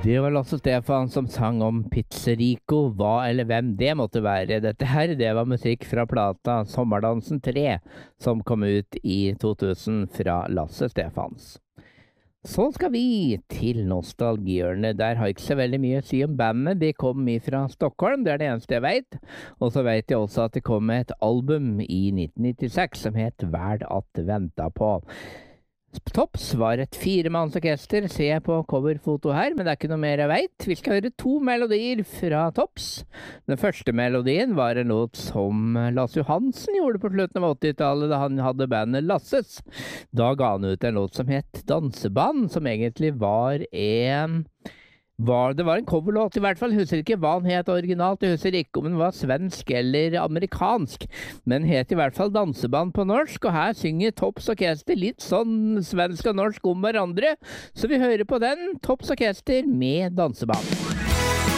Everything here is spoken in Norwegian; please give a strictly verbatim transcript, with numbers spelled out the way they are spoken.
Det var Lasse Stefan som sang om Pizzerico, hva eller hvem det måtte være. Dette her, det var musikk fra plata Sommerdansen tre, som kom ut i to tusen fra Lasse Stefans. Så skal vi til nostalgihjørnet. Der har jeg ikke så veldig mye å si om bandet. De kom fra Stockholm, det er det eneste jeg vet. Og så vet jeg også at det kom med et album i nitten nittiseks som het Verd at venta på. Tops var et firemannsorkester, ser jeg på coverfoto her, men det er ikke noe mer jeg vet. Vi skal høre to melodier fra Tops. Den første melodien var en låt som Lasse Johansen gjorde på slutten av åttitallet, da han hadde bandet Lasses. Da ga han ut en låt som het Danseband, som egentlig var en... Var, det var en coverlåt i hvert fall, jeg husker ikke hva han het originalt, jeg husker ikke om den var svensk eller amerikansk, men het i hvert fall Danseband på norsk, og her synger Tops Orkester litt sånn svensk og norsk om hverandre, så vi hører på den, Tops Orkester med Danseband.